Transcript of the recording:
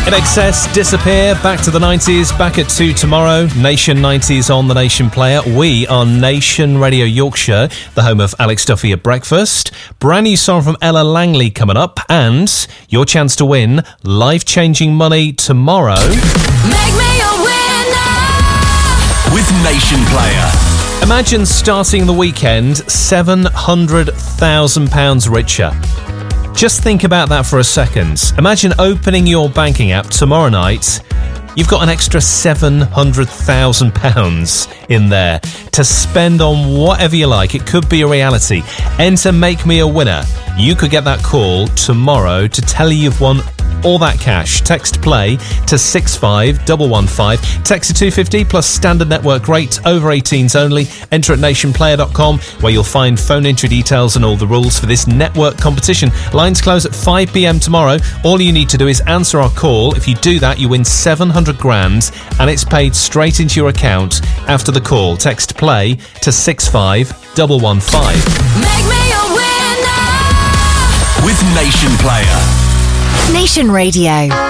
INXS, Disappear, back to the 90s, back at 2 tomorrow. Nation 90s on the Nation Player. We are Nation Radio Yorkshire, the home of Alex Duffy at breakfast. Brand new song from Ella Langley coming up, and your chance to win life-changing money tomorrow. Make me a winner with Nation Player. Imagine starting the weekend £700,000 richer. Just think about that for a second. Imagine opening your banking app tomorrow night. You've got an extra £700,000 in there to spend on whatever you like. It could be a reality. Enter Make Me a Winner. You could get that call tomorrow to tell you you've won all that cash. Text play to 65115. Text to 250 plus standard network rate, over 18s only. Enter at nationplayer.com, where you'll find phone entry details and all the rules for this network competition. Lines close at 5 p.m. tomorrow. All you need to do is answer our call. If you do that, you win 700 grand and it's paid straight into your account after the call. Text play to 65115. Make me a winner with Nation Player. Nation Radio.